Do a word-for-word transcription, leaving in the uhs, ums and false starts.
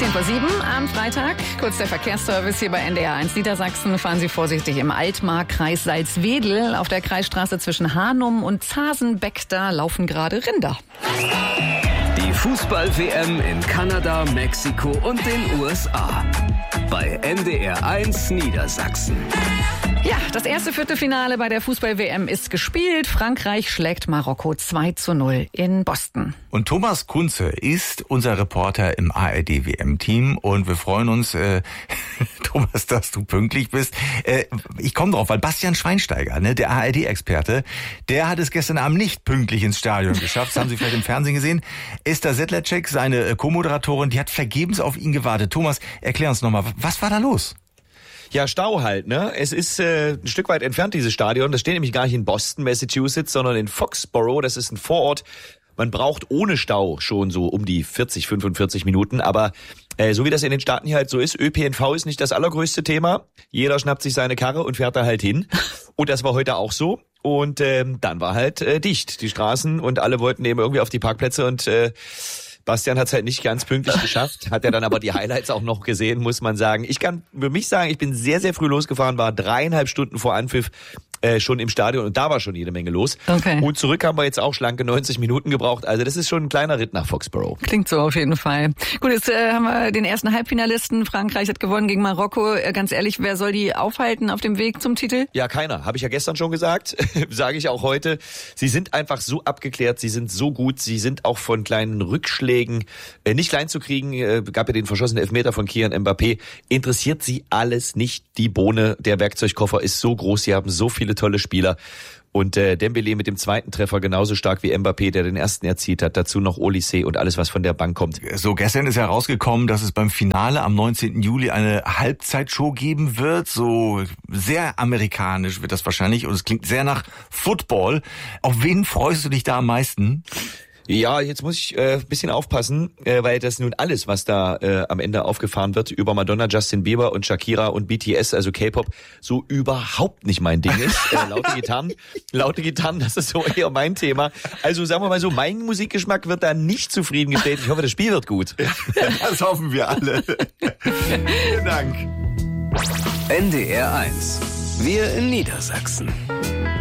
zehn vor sieben am Freitag. Kurz der Verkehrsservice hier bei N D R eins Niedersachsen. Fahren Sie vorsichtig im Altmark-Kreis Salzwedel. Auf der Kreisstraße zwischen Hanum und Zasenbeck, da laufen gerade Rinder. Die Fußball-W M in Kanada, Mexiko und den U S A. Bei N D R eins Niedersachsen. Ja, das erste Viertelfinale bei der Fußball-W M ist gespielt. Frankreich schlägt Marokko zwei zu null in Boston. Und Thomas Kunze ist unser Reporter im A R D-W M-Team und wir freuen uns, äh, Thomas, dass du pünktlich bist. Äh, ich komme drauf, weil Bastian Schweinsteiger, ne, der A R D-Experte, der hat es gestern Abend nicht pünktlich ins Stadion geschafft. Das haben Sie vielleicht im Fernsehen gesehen. Esther Sedlacek, seine Co-Moderatorin, die hat vergebens auf ihn gewartet. Thomas, erklär uns nochmal, was war da los? Ja, Stau halt, ne? Es ist äh, ein Stück weit entfernt, dieses Stadion. Das steht nämlich gar nicht in Boston, Massachusetts, sondern in Foxborough. Das ist ein Vorort. Man braucht ohne Stau schon so um die vierzig, fünfundvierzig Minuten. Aber äh, so wie das in den Staaten hier halt so ist, Ö P N V ist nicht das allergrößte Thema. Jeder schnappt sich seine Karre und fährt da halt hin. Und das war heute auch so. Und ähm, dann war halt äh, dicht, die Straßen. Und alle wollten eben irgendwie auf die Parkplätze und... Äh, Bastian hat es halt nicht ganz pünktlich geschafft, hat er dann aber die Highlights auch noch gesehen, muss man sagen. Ich kann für mich sagen, ich bin sehr, sehr früh losgefahren, war dreieinhalb Stunden vor Anpfiff äh, schon im Stadion und da war schon jede Menge los. Okay. Und zurück haben wir jetzt auch schlanke neunzig Minuten gebraucht. Also das ist schon ein kleiner Ritt nach Foxborough. Klingt so auf jeden Fall. Gut, jetzt äh, haben wir den ersten Halbfinalisten. Frankreich hat gewonnen gegen Marokko. Äh, ganz ehrlich, wer soll die aufhalten auf dem Weg zum Titel? Ja, keiner. Habe ich ja gestern schon gesagt. Sage ich auch heute. Sie sind einfach so abgeklärt, sie sind so gut, sie sind auch von kleinen Rückschlägen äh, nicht klein zu kriegen. Äh, gab ja den verschossenen Elfmeter von Kylian Mbappé. Interessiert sie alles nicht. Die Bohne, der Werkzeugkoffer ist so groß. Sie haben so viele tolle Spieler. Und äh, Dembélé mit dem zweiten Treffer genauso stark wie Mbappé, der den ersten erzielt hat. Dazu noch Olysée und alles, was von der Bank kommt. So, gestern ist herausgekommen, dass es beim Finale am neunzehnten Juli eine Halbzeitshow geben wird. So sehr amerikanisch wird das wahrscheinlich. Und es klingt sehr nach Football. Auf wen freust du dich da am meisten? Ja, jetzt muss ich äh, ein bisschen aufpassen, äh, weil das nun alles, was da äh, am Ende aufgefahren wird über Madonna, Justin Bieber und Shakira und B T S, also K-Pop, so überhaupt nicht mein Ding ist. Äh, laute Gitarren, laute Gitarren, das ist so eher mein Thema. Also sagen wir mal so, mein Musikgeschmack wird da nicht zufriedengestellt. Ich hoffe, das Spiel wird gut. Das hoffen wir alle. Vielen Dank. N D R eins. Wir in Niedersachsen.